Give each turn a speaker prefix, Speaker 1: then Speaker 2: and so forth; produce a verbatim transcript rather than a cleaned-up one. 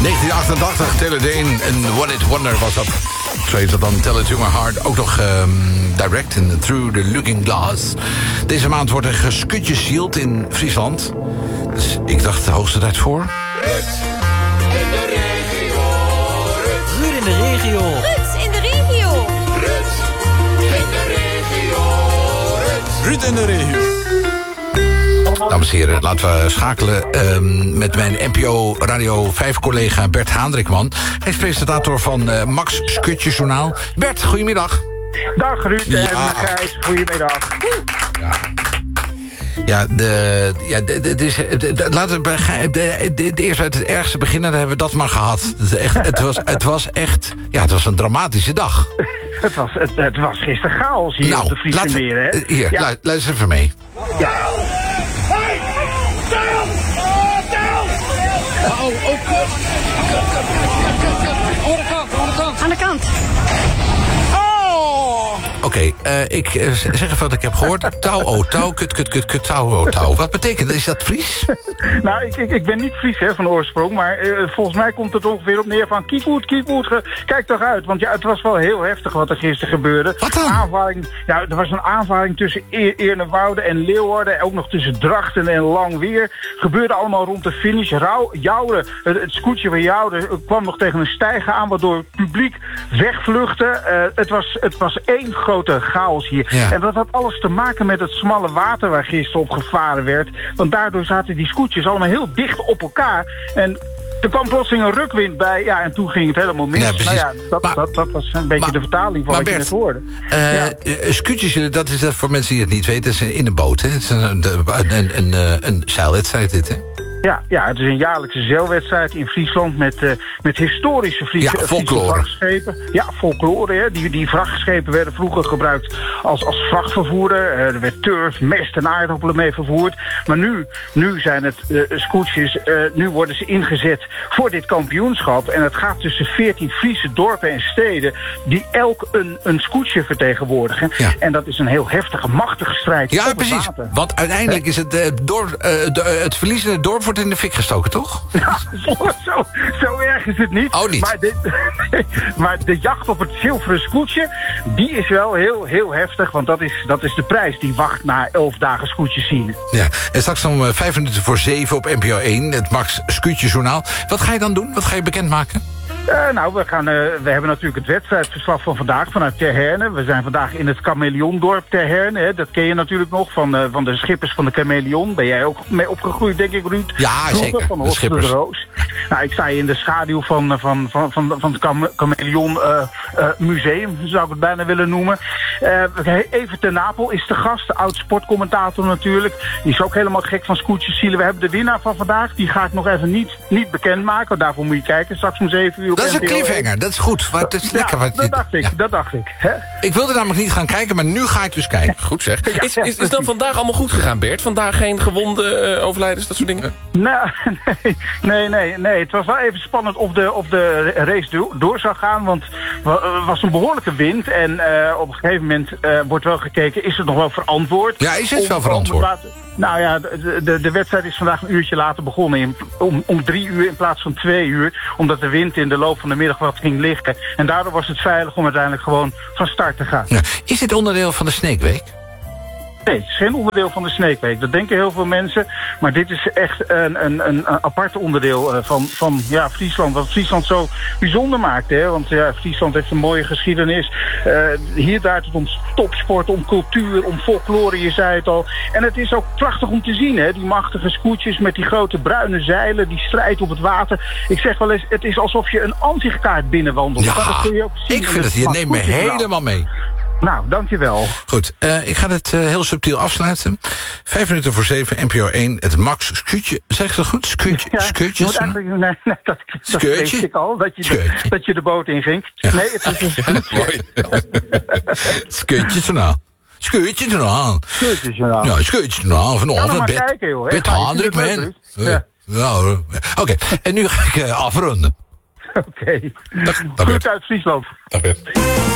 Speaker 1: negentien achtentachtig, Taylor Dane en One It Wonder was dat. Zo heet dat dan, Tell It To My Heart. Ook nog um, direct in Through the Looking Glass. Deze maand wordt er geskutjeszield in Friesland. Dus ik dacht de hoogste tijd voor...
Speaker 2: Ruud in de regio.
Speaker 3: Ruud in de regio.
Speaker 4: Ruud in de regio.
Speaker 2: Ruud in de regio.
Speaker 3: Ruud in de regio.
Speaker 1: Dames en heren, laten we schakelen um, met mijn N P O Radio vijf-collega Bert Haandrikman. Hij is presentator van uh, Max Skutjesjournaal. Bert, goedemiddag.
Speaker 5: Dag Ruud en
Speaker 1: Ja.
Speaker 5: Gijs, goedemiddag.
Speaker 1: Ja. Ja, de, ja, de, de, de, de, de- laten we bij Gij- de, de, de, eerst uit het ergste beginnen, dan hebben we dat maar gehad. Het, is echt, het, was, het was echt, ja, het was een dramatische dag.
Speaker 5: Het was, het, het was gisteren chaos hier op de Friese
Speaker 1: laten we-
Speaker 5: Meren, hè?
Speaker 1: eh, hier,
Speaker 5: Ja.
Speaker 1: lu- luister even mee.
Speaker 5: Ja.
Speaker 2: Hey! Stil! Stil! Oh, oh, kut.
Speaker 4: Aan de kant.
Speaker 1: Oké, eh, ik eh, zeg even wat ik heb gehoord. Touw, oh, touw, kut, kut, kut, kut, touw, oh, touw. Wat betekent dat? Is dat Fries?
Speaker 5: Nou, ik, ik, ik ben niet Fries hè, van oorsprong, maar eh, volgens mij komt het ongeveer op neer van kiekwoed, kiekwoed, ge- kijk toch uit. Want ja, het was wel heel heftig wat er gisteren gebeurde.
Speaker 1: Wat dan?
Speaker 5: Aanvaring, ja, er was een aanvaring tussen e Eernewoude en Leeuwarden, ook nog tussen Drachten en Langweer. Gebeurde allemaal rond de finish. Rauw, Jouren, het, het scootje van Jouren kwam nog tegen een steiger aan, waardoor het publiek wegvluchtte. Eh, het, was, het was één grote chaos hier.
Speaker 1: Ja.
Speaker 5: En dat had alles te maken met het smalle water waar gisteren op gevaren werd. Want daardoor zaten die scootjes allemaal heel dicht op elkaar. En er kwam plotseling een rukwind bij. Ja, en toen ging het helemaal mis.
Speaker 1: Ja, precies.
Speaker 5: nou ja, dat,
Speaker 1: Maar-
Speaker 5: dat, dat was een beetje
Speaker 1: maar-
Speaker 5: de vertaling van
Speaker 1: maar
Speaker 5: wat je
Speaker 1: Bert,
Speaker 5: net hoorde.
Speaker 1: Eh
Speaker 5: Ja.
Speaker 1: eh, Skutjes, dat is dat voor mensen die het niet weten, dat is in een boot. Hè? Het is een, een, een, een, eh, een zeilwedstrijd dit, hè?
Speaker 5: Ja, ja, het is een jaarlijkse zeilwedstrijd in Friesland met, uh, met historische Fries,
Speaker 1: Ja,
Speaker 5: Friese
Speaker 1: folklore.
Speaker 5: vrachtschepen. Ja, folklore. Hè. Die, die vrachtschepen werden vroeger gebruikt als, als vrachtvervoerder. Uh, er werd turf, mest en aardappelen mee vervoerd. Maar nu, nu zijn het uh, scootjes, uh, nu worden ze ingezet voor dit kampioenschap. En het gaat tussen veertien Friese dorpen en steden die elk een, een scootje vertegenwoordigen.
Speaker 1: Ja.
Speaker 5: En dat is een heel heftige, machtige strijd
Speaker 1: Ja,
Speaker 5: op het
Speaker 1: precies.
Speaker 5: water.
Speaker 1: Want uiteindelijk is het, uh, dorp, uh, de, uh, het verliezende dorp wordt in de fik gestoken, toch?
Speaker 5: Ja, zo, zo, zo erg is het niet.
Speaker 1: Oh, niet.
Speaker 5: Maar de, maar de jacht op het zilveren scootje, die is wel heel, heel heftig. Want dat is, dat is de prijs die wacht na elf dagen scootjes zien.
Speaker 1: Ja. En straks om uh, vijf minuten voor zeven op N P O één, het Max Skutjesjournaal. Wat ga je dan doen? Wat ga je bekendmaken?
Speaker 5: Uh, nou, we, gaan, uh, we hebben natuurlijk het wedstrijdverslag van vandaag vanuit Ter Herne. We zijn vandaag in het Chameleondorp Ter Herne. Hè. Dat ken je natuurlijk nog van, uh, van de schippers van de Chameleon. Ben jij ook mee opgegroeid, denk ik, Ruud?
Speaker 1: Ja,
Speaker 5: Vroeger,
Speaker 1: zeker.
Speaker 5: Van
Speaker 1: De
Speaker 5: Horst de
Speaker 1: schippers.
Speaker 5: Roos. Nou, ik sta hier in de schaduw van, van, van, van, van het Chame- Chameleon uh, uh, Museum, zou ik het bijna willen noemen. Uh, even ten Napel is de gast, de oud sportcommentator natuurlijk. Die is ook helemaal gek van scootjes zielen. We hebben de winnaar van vandaag. Die ga ik nog even niet, niet bekendmaken. Daarvoor moet je kijken. Straks om zeven uur op
Speaker 1: Dat is een
Speaker 5: N P O één.
Speaker 1: cliffhanger, dat is goed. Maar het is
Speaker 5: Ja,
Speaker 1: lekker wat je-
Speaker 5: dat dacht ik,
Speaker 1: Ja.
Speaker 5: dat dacht ik. Hè?
Speaker 1: Ik wilde namelijk niet gaan kijken, maar nu ga ik dus kijken. Goed zeg.
Speaker 3: Is, is, is dat vandaag allemaal goed gegaan, Bert? Vandaag geen gewonden, uh, overlijdens, dat soort dingen?
Speaker 5: Nou, nee, nee, nee, nee. Het was wel even spannend of de, of de race do- door zou gaan. Want er was een behoorlijke wind. En uh, op een gegeven moment uh, wordt wel gekeken, is het nog wel verantwoord?
Speaker 1: Ja, is het
Speaker 5: Om-
Speaker 1: wel
Speaker 5: om
Speaker 1: verantwoord?
Speaker 5: het water- Nou ja, de, de, de wedstrijd is vandaag een uurtje later begonnen. In, om, om drie uur in plaats van twee uur. Omdat de wind in de loop van de middag wat ging liggen. En daardoor was het veilig om uiteindelijk gewoon van start te gaan.
Speaker 1: Ja. Is dit onderdeel van de Snake Week?
Speaker 5: Nee, het is geen onderdeel van de Snake Week. Dat denken heel veel mensen. Maar dit is echt een, een, een apart onderdeel uh, van, van ja, Friesland. Wat Friesland zo bijzonder maakt. Hè? Want ja, Friesland heeft een mooie geschiedenis. Uh, hier draait het om topsport, om cultuur, om folklore, je zei het al. En het is ook prachtig om te zien. Hè? Die machtige scootjes met die grote bruine zeilen. Die strijd op het water. Ik zeg wel eens, het is alsof je een ansichtkaart binnenwandelt. Dat
Speaker 1: Ja,
Speaker 5: kun je ook zien
Speaker 1: ik
Speaker 5: in
Speaker 1: vind het, je
Speaker 5: van
Speaker 1: neemt me
Speaker 5: Scootjesjournaal.
Speaker 1: helemaal mee.
Speaker 5: Nou, dankjewel.
Speaker 1: Goed, uh, ik ga het uh, heel subtiel afsluiten. Vijf minuten voor zeven, N P O één, het Max Skutje. Zeg ik dat goed? Skutje,
Speaker 5: Ja,
Speaker 1: skutjes?
Speaker 5: je moet eigenlijk, nee, nee, dat, dat
Speaker 1: Scheurtje?
Speaker 5: wist ik al, dat je, de,
Speaker 1: Scheurtje.
Speaker 5: dat je de boot inging.
Speaker 1: Ja.
Speaker 5: Nee, het is een
Speaker 1: Mooi. Skutjesjournaal. Skutjesjournaal.
Speaker 5: Scheurtjesjournaal.
Speaker 1: Ja, skutjesjournaal
Speaker 5: Ga
Speaker 1: vanochtend.
Speaker 5: nog maar
Speaker 1: Bert-
Speaker 5: kijken, joh. hè.
Speaker 1: Bert
Speaker 5: Ga je
Speaker 1: Haandrik,
Speaker 5: natuurlijk
Speaker 1: man.
Speaker 5: leuk, Ruud. Ja.
Speaker 1: Ja, hoor. Oké, en nu ga ik uh, afronden.
Speaker 5: Oké.
Speaker 1: Dag, dag,
Speaker 5: Goed
Speaker 1: Bert.
Speaker 5: uit Friesland.
Speaker 1: Dag, Bert.